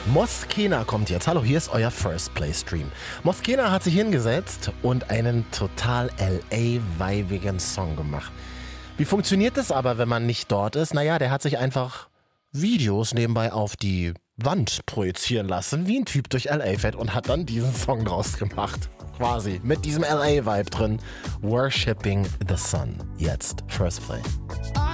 Moskena kommt jetzt. Hallo, hier ist euer First Play Stream. Moskena hat sich hingesetzt und einen total LA-weibigen Song gemacht. Wie funktioniert das aber, wenn man nicht dort ist? Naja, der hat sich einfach Videos nebenbei auf die Wand projizieren lassen, wie ein Typ durch LA fährt und hat dann diesen Song draus gemacht. Quasi. Mit diesem LA-Vibe drin. Worshipping the Sun. Jetzt First Play.